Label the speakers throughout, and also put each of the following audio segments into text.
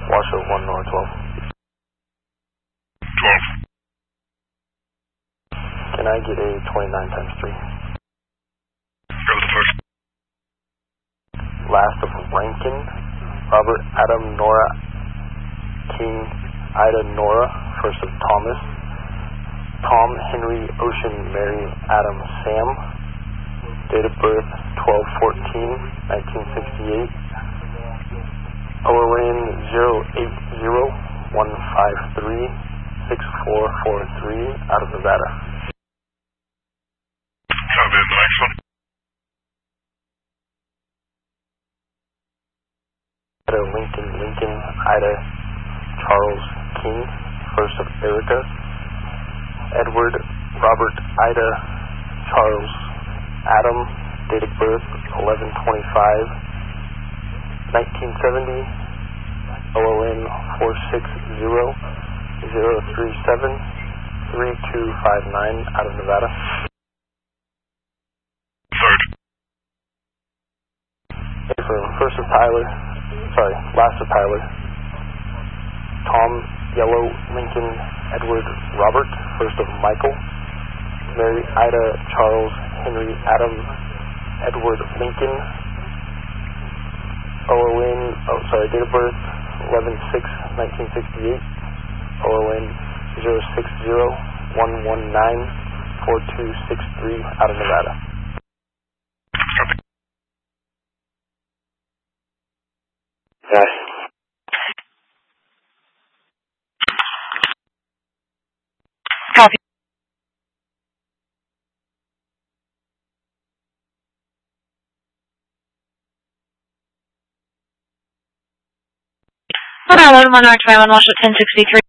Speaker 1: Washoe 1 North 12.
Speaker 2: 12.
Speaker 1: Can I get a 29 times 3?
Speaker 2: Go with the first.
Speaker 1: Last of Rankin, Robert, Adam, Nora, King, Ida, Nora, first of Thomas, Tom, Henry, Ocean, Mary, Adam, Sam, date of birth 12/14/1968, OON 080-153-6443 out of Nevada.
Speaker 2: Copy, the next one.
Speaker 1: Ida, Lincoln, Ida, Charles, King, first of Erica, Edward, Robert, Ida, Charles, Adam, date of birth 11/25/1970, OON 460-037-3259 out of Nevada.
Speaker 2: Third.
Speaker 1: Last of Tyler, Tom, Yellow, Lincoln, Edward, Robert, first of Michael, Mary, Ida, Charles, Henry, Adam, Edward, Lincoln, date of birth 11/6/1968, OON 060-119-4263 out of Nevada.
Speaker 2: Copy.
Speaker 1: Yes.
Speaker 3: Copy. Rhode Island, Monarch Island, Washoe 1063.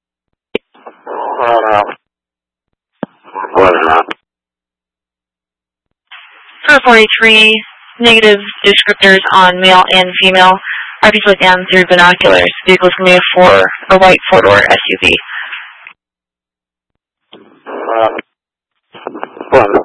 Speaker 3: For 43, negative descriptors on male and female. RPs looked down through binoculars. Vehicle is going to be a white four-door SUV.